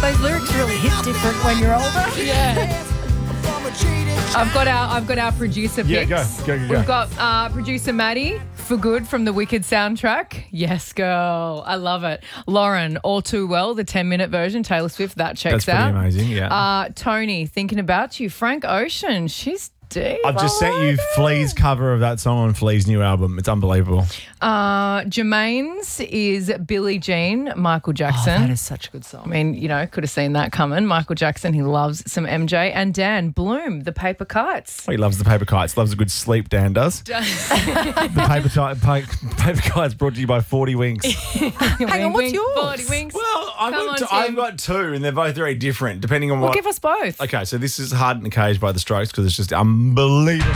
Those lyrics really hit different when you're older. Yeah. I've got our producer picks. Yeah, go. We've got producer Maddie for good from the Wicked soundtrack. Yes, girl. I love it. Lauren, All Too Well, the 10-minute version, Taylor Swift, that checks That's out. pretty amazing, yeah. Tony, Thinking About You. Frank Ocean, she's deep. I've just sent you Flea's cover of that song on Flea's new album. It's unbelievable. Jermaine's is Billie Jean, Michael Jackson. That is such a good song. I mean, could have seen that coming. Michael Jackson, he loves some MJ. And Dan, Bloom, The Paper Kites. Oh, he loves the paper kites. Loves a good sleep, Dan does. The paper kites brought to you by 40 Winks. Hang on, what's yours? 40 winks. Well, Come on, I've Tim. got two, and they're both very different, depending on Well, what. give us both. Okay, so this is Hard in a Cage by The Strokes because it's just unbelievable.